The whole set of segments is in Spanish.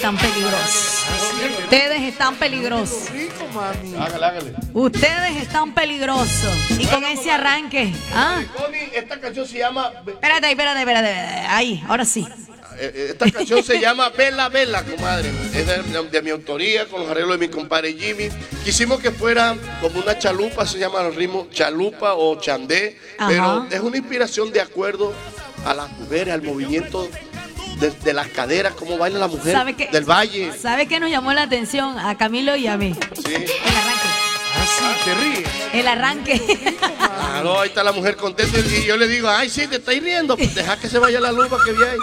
Están peligrosos. Ustedes están peligrosos. Hágale. Ustedes están peligrosos. Y con ese arranque. Connie, esta canción se llama... Espérate. Ahí, ahora sí. Esta canción se llama Vela, Vela, comadre. Es de mi autoría, con los arreglos de mi compadre Jimmy. Quisimos que fuera como una chalupa, se llama el ritmo chalupa o chandé. Ajá. Pero es una inspiración de acuerdo a las mujeres, al movimiento de las caderas, cómo baila la mujer del valle. ¿Sabe qué nos llamó la atención a Camilo y a mí? Sí. El arranque. Ah, sí, te ríes. El arranque. Claro, ahí está la mujer contenta y yo le digo, ay, sí, te estáis riendo, pues deja que se vaya la luz para que veáis.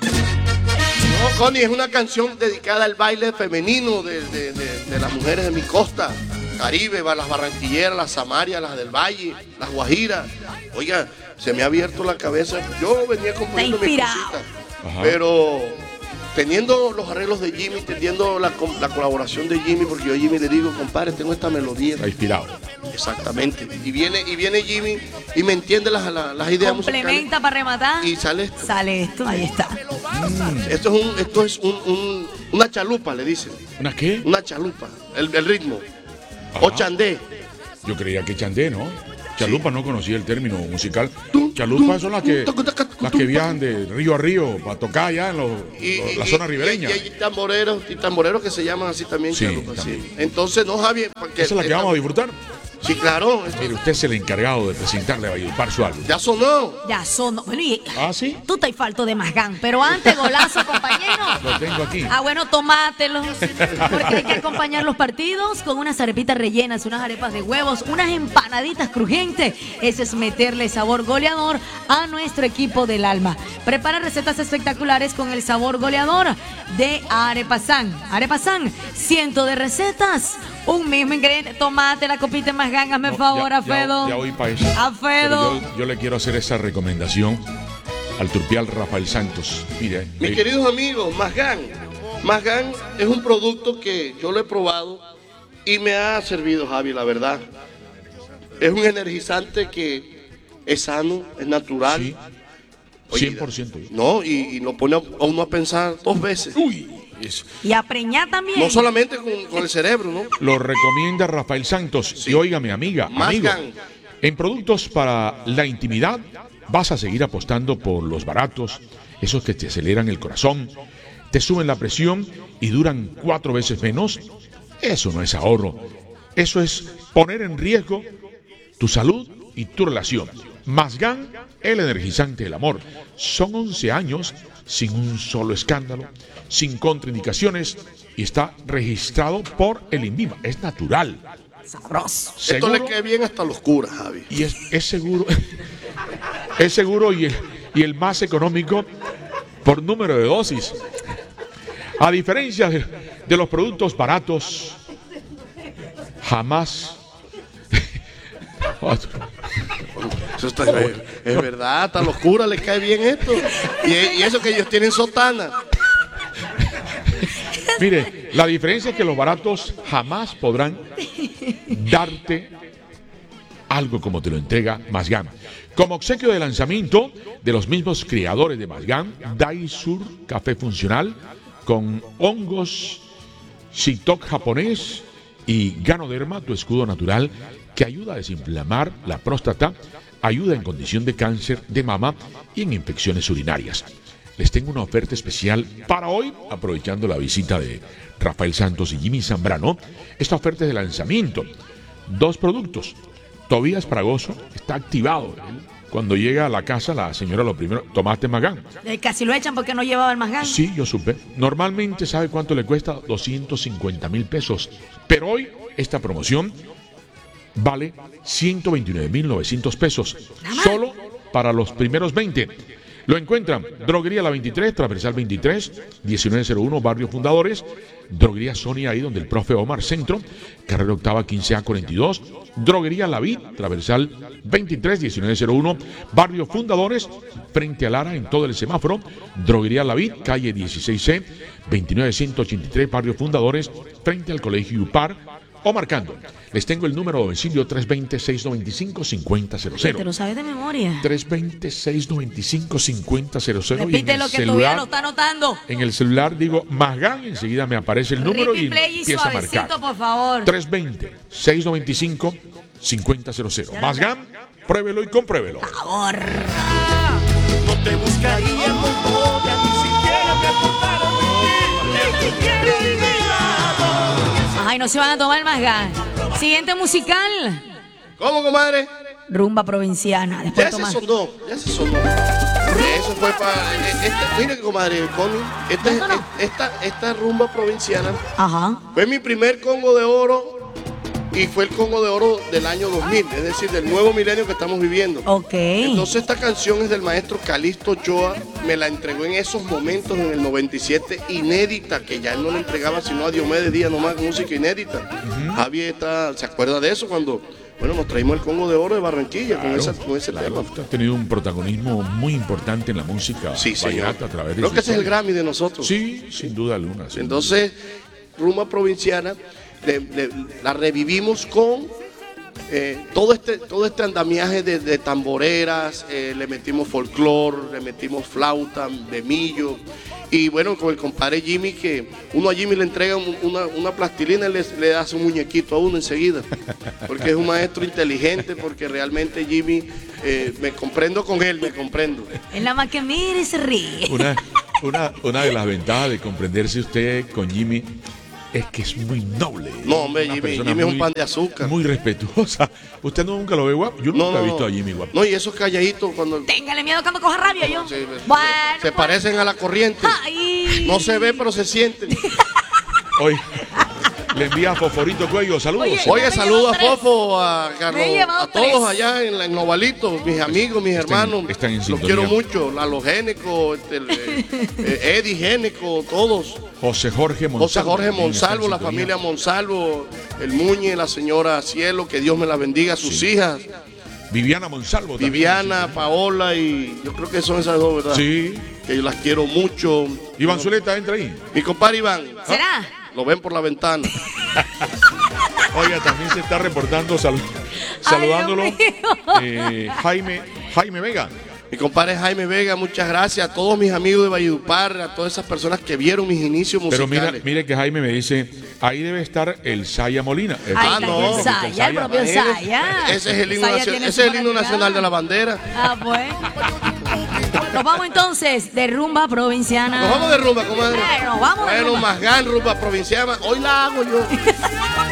No, Connie, es una canción dedicada al baile femenino de las mujeres de mi costa Caribe, las barranquilleras, las samarias, las del valle, las guajiras. Oiga, se me ha abierto la cabeza. Yo venía componiendo mis cositas, pero teniendo los arreglos de Jimmy, teniendo la colaboración de Jimmy, porque yo a Jimmy le digo, compadre, tengo esta melodía. Está inspirado. Exactamente. Y viene Jimmy y me entiende las ideas musicales. Complementa para rematar. Y sale esto. Sale esto, ahí está. Esto es una chalupa, le dicen. ¿Una qué? Una chalupa, el ritmo. O chandé. Yo creía que chandé, ¿no? Chalupa, no conocía el término musical. Chalupas son las que viajan de río a río para tocar allá en la zona ribereña. Y hay tamboreros que se llaman así también, sí, chalupas. También. Sí. Entonces, no, Javier. ¿Esa es la que vamos a disfrutar? Sí, claro. Mire, usted es el encargado de presentarle a Valledupar su álbum. Ya sonó. Bueno, y ¿sí? tú te falto de Mazgán, pero antes, golazo, compañero. Lo tengo aquí. Bueno, tomátelos. Porque hay que acompañar los partidos con unas arepitas rellenas, unas arepas de huevos, unas empanaditas crujientes. Ese es meterle sabor goleador a nuestro equipo del alma. Prepara recetas espectaculares con el sabor goleador de Arepasán. Arepasán, 100 de recetas. Un mismo ingrediente, tomate, la copita de Mazgán, hazme favor, Afedo. Ya voy para eso. Afedo. Yo le quiero hacer esa recomendación al turpial Rafael Santos. Mire, mis queridos amigos, Mazgán es un producto que yo lo he probado y me ha servido, Javi, la verdad. Es un energizante que es sano, es natural. Sí, Oye, 100%. No, y lo pone a uno a pensar 2 veces. Uy. Eso. Y a preñar también. No solamente con el cerebro, ¿no? Lo recomienda Rafael Santos. Sí. Y óigame, amigo, en productos para la intimidad vas a seguir apostando por los baratos, esos que te aceleran el corazón, te suben la presión y duran 4 veces menos. Eso no es ahorro. Eso es poner en riesgo tu salud y tu relación. Mazgán, el energizante del amor. Son 11 años sin un solo escándalo, sin contraindicaciones y está registrado por el INVIMA. Es natural. Sabroso. Esto le queda bien hasta los curas, Javi. Y es seguro. Es seguro y el más económico por número de dosis. A diferencia de los productos baratos, jamás... Eso está, es verdad, hasta los curas les cae bien esto. Y eso que ellos tienen sotana. Mire, la diferencia es que los baratos jamás podrán darte algo como te lo entrega Mazgán. Como obsequio de lanzamiento de los mismos creadores de Mazgán, Daisur Café Funcional con hongos, Shitok japonés y Ganoderma, tu escudo natural, que ayuda a desinflamar la próstata, ayuda en condición de cáncer de mama y en infecciones urinarias. Les tengo una oferta especial para hoy, aprovechando la visita de Rafael Santos y Jimmy Zambrano. Esta oferta es de lanzamiento. 2 productos. Tobías Fragoso está activado. Cuando llega a la casa, la señora lo primero, ¿tomaste Mazgán? Casi lo echan porque no llevaba el Mazgán. Sí, yo supe. Normalmente, ¿sabe cuánto le cuesta? 250,000 pesos. Pero hoy, esta promoción vale 129,900 pesos. Solo para los primeros 20. Lo encuentran Droguería La 23, Transversal 23, 1901, Barrio Fundadores. Droguería Sonia, ahí donde el profe Omar Centro, carrera octava 15A42. Droguería La Vid, Transversal 23, 1901, Barrio Fundadores, frente a Lara en todo el semáforo. Droguería La Vid, calle 16C, 29183, Barrio Fundadores, frente al Colegio UPAR. o marcando. Les tengo el número de domicilio 320-695-5000. Te lo sabes de memoria. 320-695-5000. Repite lo que todavía lo está anotando. En el celular digo Masgan, enseguida me aparece el número y empieza a marcar. Por favor. 320-695-5000. Masgan, pruébelo y compruébelo. Por favor. No te buscaría montoya, ni siquiera me acordaron de ti quieres mi lado. Ay, no se van a tomar más gas. Siguiente musical. ¿Cómo, comadre? Rumba provinciana. Después Ya se sonó. Eso fue para... mire, comadre, Connie, esta rumba provinciana Ajá. fue mi primer Congo de Oro y fue el Congo de Oro del año 2000, es decir, del nuevo milenio que estamos viviendo. Ok. Entonces esta canción es del maestro Calixto Ochoa, me la entregó en esos momentos, en el 97, inédita, que ya él no le entregaba sino a Diomedes Díaz nomás, música inédita. Javier ¿se acuerda de eso cuando... Bueno, nos traímos el Congo de Oro de Barranquilla con ese tema. Usted ha tenido un protagonismo muy importante en la música vallenata a través de Creo que ese es el Grammy de nosotros. Sí, sin duda alguna. Entonces, rumba provinciana, la revivimos con todo este andamiaje de tamboreras, le metimos folclore, le metimos flauta, bemillo. Y bueno, con el compadre Jimmy, que uno a Jimmy le entrega una plastilina y le hace un muñequito a uno enseguida. Porque es un maestro inteligente, porque realmente Jimmy, me comprendo con él, me comprendo. Es la más que mira y se ríe. Una de las ventajas de comprenderse usted con Jimmy es que es muy noble. No, hombre, Jimmy es un pan de azúcar. Muy respetuosa. ¿Usted nunca lo ve guapo? Yo nunca he visto a Jimmy guapo. No, y esos calladitos cuando... Téngale miedo cuando coja rabia yo. Sí, bueno, se parecen a la corriente. Ay. No se ve, pero se sienten. Hoy le envía a Foforito Cuello. Saludos. Oye, saludo a Fofo, a Carlos, a todos 3. allá en Novalito, mis amigos, mis hermanos. Están en los sintonía. quiero mucho. Lalo Géneco, Eddie Géneco, todos. José Jorge Monsalvo. La familia Monsalvo, el Muñe, la señora Cielo, que Dios me la bendiga, sus hijas. Viviana Monsalvo. Viviana, Paola, y yo creo que son esas dos, ¿verdad? Sí. Que yo las quiero mucho. Iván Zuleta, entra ahí. Mi compadre Iván. ¿Será? Lo ven por la ventana. Oiga, también se está reportando, saludándolo, Jaime Vega. Mi compadre Jaime Vega, muchas gracias a todos mis amigos de Valledupar, a todas esas personas que vieron mis inicios musicales. Pero mire que Jaime me dice, ahí debe estar el Saya Molina. No. El propio Saya. Ese es el himno nacional de la bandera. Ah, pues. Nos vamos entonces de rumba provinciana. Nos vamos de rumba, comadre. Nos vamos de rumba. Masgan, rumba provinciana. Hoy la hago yo.